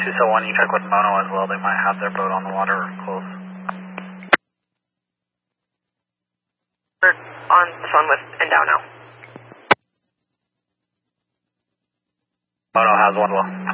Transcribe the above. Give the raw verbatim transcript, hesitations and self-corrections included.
two seven one, you check with Mono as well. They might have their boat on the water or close. We're on the phone with Endow now. Mono has one well.